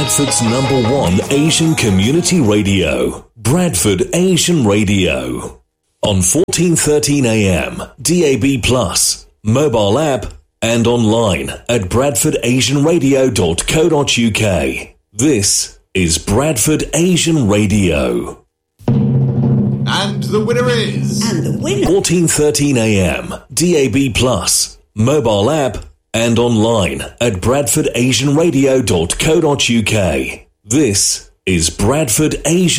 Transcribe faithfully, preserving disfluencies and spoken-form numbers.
Bradford's number one Asian community radio, Bradford Asian Radio. On fourteen thirteen A M, D A B plus, mobile app, and online at bradford asian radio dot co dot uk. This is Bradford Asian Radio. And the winner is... And the winner... fourteen thirteen A M, D A B plus, mobile app, and online at bradford asian radio dot co dot uk. This is Bradford Asian